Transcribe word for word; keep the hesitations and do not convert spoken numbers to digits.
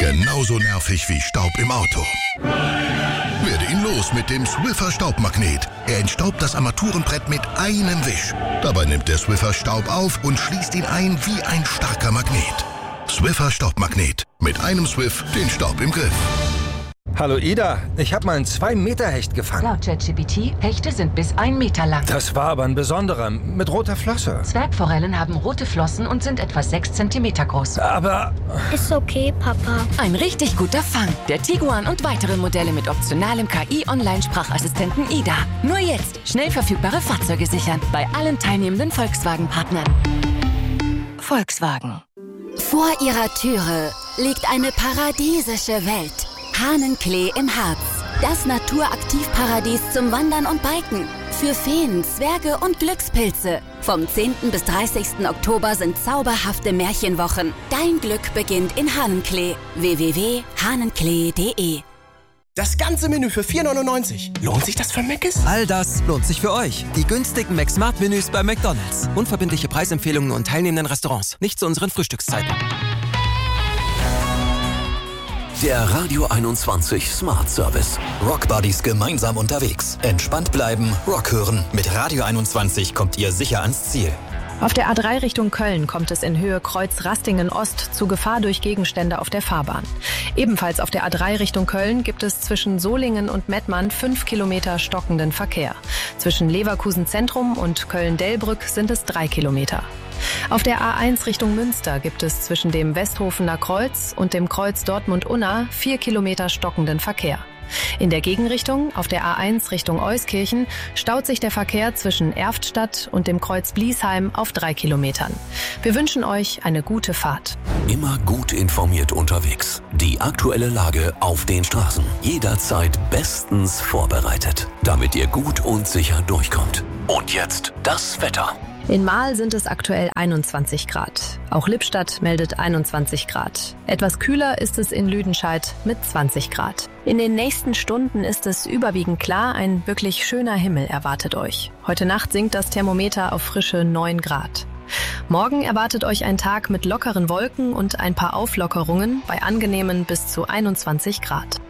Genauso nervig wie Staub im Auto. Werde ihn los mit dem Swiffer Staubmagnet. Er entstaubt das Armaturenbrett mit einem Wisch. Dabei nimmt der Swiffer Staub auf und schließt ihn ein wie ein starker Magnet. Swiffer Staubmagnet. Mit einem Swiff den Staub im Griff. Hallo Ida, ich habe mal einen zwei Meter Hecht gefangen. Laut ChatGPT, Hechte sind bis ein Meter lang. Das war aber ein besonderer, mit roter Flosse. Zwergforellen haben rote Flossen und sind etwa sechs Zentimeter groß. Aber... Ist okay, Papa. Ein richtig guter Fang. Der Tiguan und weitere Modelle mit optionalem K I-Online-Sprachassistenten Ida. Nur jetzt schnell verfügbare Fahrzeuge sichern. Bei allen teilnehmenden Volkswagen-Partnern. Volkswagen. Vor ihrer Türe liegt eine paradiesische Welt. Hahnenklee im Harz. Das Naturaktivparadies zum Wandern und Biken. Für Feen, Zwerge und Glückspilze. Vom zehnten bis dreißigsten Oktober sind zauberhafte Märchenwochen. Dein Glück beginnt in Hahnenklee. w w w punkt hahnenklee punkt de Das ganze Menü für vier neunundneunzig. Lohnt sich das für Mc's? All das lohnt sich für euch. Die günstigen McSmart-Menüs bei McDonald's. Unverbindliche Preisempfehlungen und teilnehmenden Restaurants. Nicht zu unseren Frühstückszeiten. Der Radio einundzwanzig Smart Service. Rock Buddies gemeinsam unterwegs. Entspannt bleiben, Rock hören. Mit Radio einundzwanzig kommt ihr sicher ans Ziel. Auf der A drei Richtung Köln kommt es in Höhe Kreuz Rastingen Ost zu Gefahr durch Gegenstände auf der Fahrbahn. Ebenfalls auf der A drei Richtung Köln gibt es zwischen Solingen und Mettmann fünf Kilometer stockenden Verkehr. Zwischen Leverkusen Zentrum und Köln-Delbrück sind es drei Kilometer. Auf der A eins Richtung Münster gibt es zwischen dem Westhofener Kreuz und dem Kreuz Dortmund-Unna vier Kilometer stockenden Verkehr. In der Gegenrichtung, auf der A eins Richtung Euskirchen, staut sich der Verkehr zwischen Erftstadt und dem Kreuz Bliesheim auf drei Kilometern. Wir wünschen euch eine gute Fahrt. Immer gut informiert unterwegs. Die aktuelle Lage auf den Straßen. Jederzeit bestens vorbereitet, damit ihr gut und sicher durchkommt. Und jetzt das Wetter. In Mahl sind es aktuell einundzwanzig Grad. Auch Lippstadt meldet einundzwanzig Grad. Etwas kühler ist es in Lüdenscheid mit zwanzig Grad. In den nächsten Stunden ist es überwiegend klar, ein wirklich schöner Himmel erwartet euch. Heute Nacht sinkt das Thermometer auf frische neun Grad. Morgen erwartet euch ein Tag mit lockeren Wolken und ein paar Auflockerungen bei angenehmen bis zu einundzwanzig Grad.